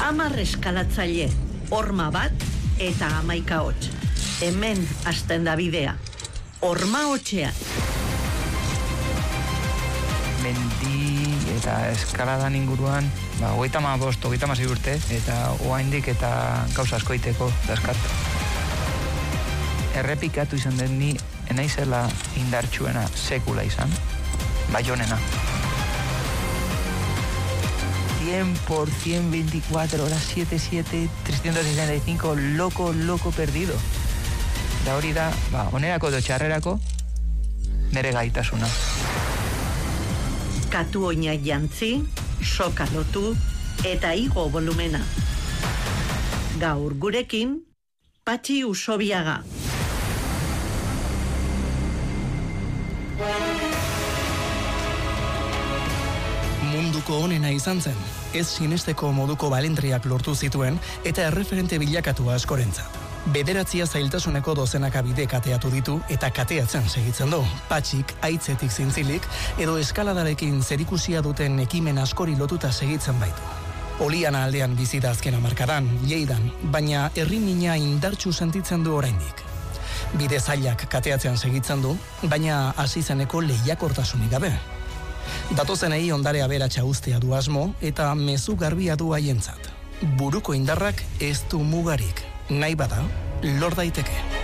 10 eskalatzaile, horma bat eta 11 hots. Hemen hasten da bidea. Horma hotxean. Mendi eta eskaladan inguruan, 35-36 urte, eta oraindik eta gauza asko egiteko daskat. Errepikatu izan den ni enaizela indartsuena sekula izan, Baionena. 100%, 24 horas, 7/7, 365, loco perdido. Da hori da, onerako edo txarrerako, nere gaitasuna. Katu oina jantzi, soka lotu eta igo volumena. Gaur gurekin, Patxi Usobiaga. Munduko onena izan zen, ez sinesteko moduko balentriak lortu zituen eta erreferente bilakatua askorentzat. 9 zailtasuneko dozenaka bide kateatu ditu eta kateatzen segitzen du. Patxik haitzetik zintzilik edo eskaladarekin zerikusia duten ekimen askori lotuta segitzen baitu. Oliana aldean bizi da azken hamarkadan, Lleidan, baina herrimina indartsu sentitzen du oraindik. Bide zailak kateatzean segitzen du, baina hasi zeneko lehiakortasunik gabe. Datozenei ondare aberatsa ustea du asmo eta mezu garbia du haientzat. Buruko indarrak ez du mugarik. Nahi bada, lor daiteke.